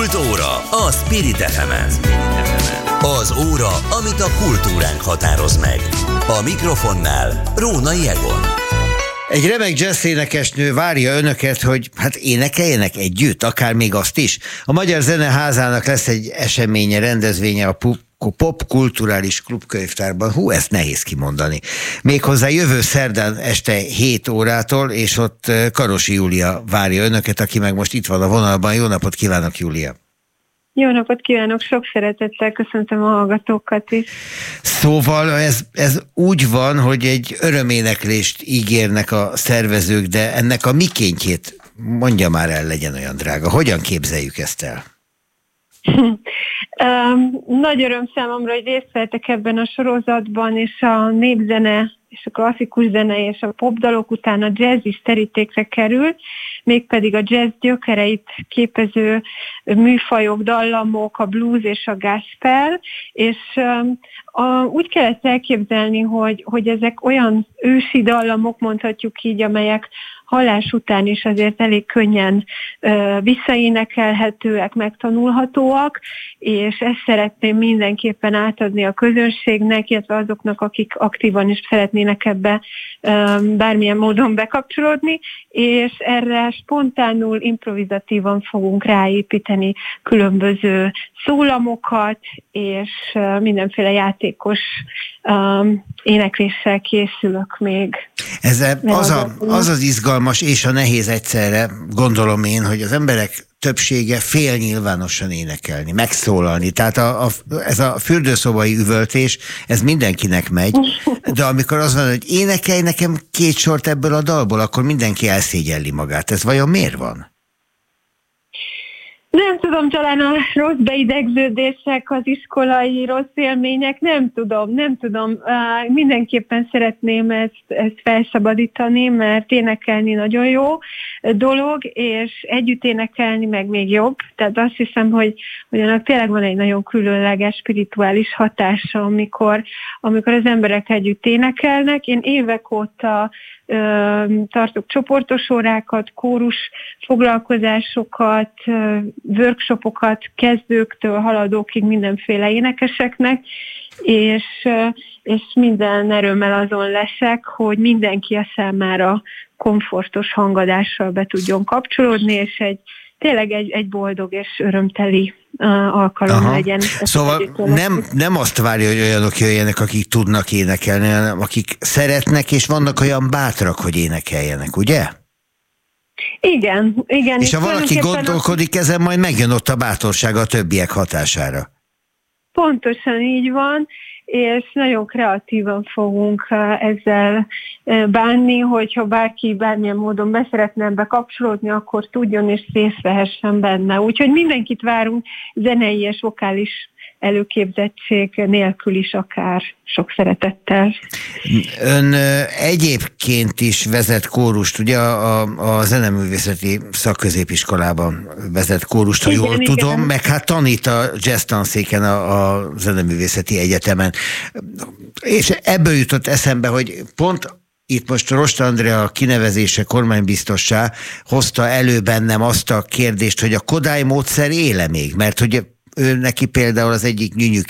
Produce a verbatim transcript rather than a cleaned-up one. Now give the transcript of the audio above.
Kultúra a Spirit ef emen. Az óra, amit a kultúránk határoz meg. A mikrofonnál Rónai Egon. Egy remek jazz énekesnő várja önöket, hogy hát énekeljenek együtt, akár még azt is. A Magyar Zeneházának lesz egy eseménye, rendezvénye a Pop Popkulturális Klubkönyvtárban. Hú, ezt nehéz kimondani. Méghozzá jövő szerdán este hét órától, és ott Karosi Júlia várja önöket, aki meg most itt van a vonalban. Jó napot kívánok, Júlia! Jó napot kívánok, sok szeretettel köszöntöm a hallgatókat is. Szóval ez, ez úgy van, hogy egy öröméneklést ígérnek a szervezők, de ennek a mikéntjét mondja már el, legyen olyan drága. Hogyan képzeljük ezt el? um, nagy öröm számomra, hogy részt vettek ebben a sorozatban, és a népzene, és a klasszikus zene, és a popdalok után a jazz is terítékre kerül, mégpedig a jazz gyökereit képező műfajok, dallamok, a blues és a gospel, és um, a, úgy kellett elképzelni, hogy, hogy ezek olyan ősi dallamok, mondhatjuk így, amelyek hallás után is azért elég könnyen ö, visszaénekelhetőek, megtanulhatóak, és ezt szeretném mindenképpen átadni a közönségnek, illetve azoknak, akik aktívan is szeretnének ebbe ö, bármilyen módon bekapcsolódni, és erre spontánul, improvizatívan fogunk ráépíteni különböző szólamokat, és ö, mindenféle játékos ö, énekléssel készülök még. Ez az, a, az az izgalmas és a nehéz egyszerre, gondolom én, hogy az emberek többsége fél nyilvánosan énekelni, megszólalni. Tehát a, a, ez a fürdőszobai üvöltés, ez mindenkinek megy, de amikor az van, hogy énekelj nekem két sort ebből a dalból, akkor mindenki elszégyelli magát. Ez vajon miért van? Nem tudom, talán a rossz beidegződések, az iskolai rossz élmények, nem tudom, nem tudom. Uh, mindenképpen szeretném ezt, ezt felszabadítani, mert énekelni nagyon jó dolog, és együtt énekelni meg még jobb. Tehát azt hiszem, hogy, hogy annak tényleg van egy nagyon különleges spirituális hatása, amikor, amikor az emberek együtt énekelnek. Én évek óta tartok csoportos órákat, kórus foglalkozásokat, workshopokat kezdőktől haladókig mindenféle énekeseknek, és, és minden erőmmel azon leszek, hogy mindenki a számára komfortos hangadással be tudjon kapcsolódni, és egy tényleg egy, egy boldog és örömteli uh, alkalom Aha. legyen. Szóval nem, nem azt várja, hogy olyanok jöjjenek, akik tudnak énekelni, hanem akik szeretnek, és vannak olyan bátrak, hogy énekeljenek, ugye? Igen, igen. És ha valaki gondolkodik, ezen majd megjön ott a bátorsága a többiek hatására. Pontosan így van, és nagyon kreatívan fogunk ezzel bánni, hogyha bárki bármilyen módon be szeretne ebbe kapcsolódni, akkor tudjon és részt vehessen benne. Úgyhogy mindenkit várunk zenei és vokális előképzettség nélkül is akár, sok szeretettel. Ön egyébként is vezet kórust, ugye a, a Zeneművészeti Szakközépiskolában vezet kórust, ha igen, jól igen. tudom, meg hát tanít a jazz tanszéken a, a Zeneművészeti Egyetemen. És ebből jutott eszembe, hogy pont itt most Rost Andrea kinevezése kormánybiztossá hozta elő bennem azt a kérdést, hogy a Kodály módszer éle még, mert hogy ő neki például az egyik nyűnyű